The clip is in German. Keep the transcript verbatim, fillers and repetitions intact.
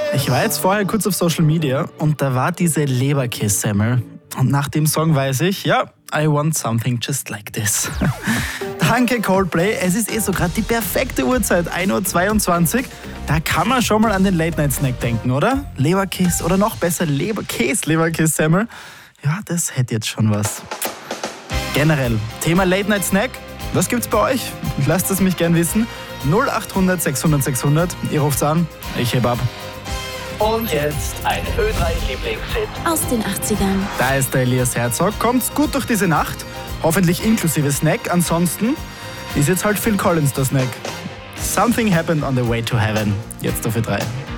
Ich war jetzt vorher kurz auf Social Media und da war diese Leberkässemmel. Und nach dem Song weiß ich, ja, I want something just like this. Danke Coldplay, es ist eh so gerade die perfekte Uhrzeit, ein Uhr zweiundzwanzig. Da kann man schon mal an den Late-Night-Snack denken, oder? Leberkäse oder noch besser Leberkäse-Leberkässemmel. Ja, das hätte jetzt schon was. Generell, Thema Late-Night-Snack, was gibt's bei euch? Lasst es mich gern wissen. null acht hundert sechshundert sechshundert, ihr ruft's an, ich heb ab. Und jetzt ein Ö drei Lieblingshit aus den achtzigern. Da ist der Elias Herzog. Kommt's gut durch diese Nacht. Hoffentlich inklusive Snack. Ansonsten ist jetzt halt Phil Collins der Snack. Something happened on the way to heaven. Jetzt auf Ö drei.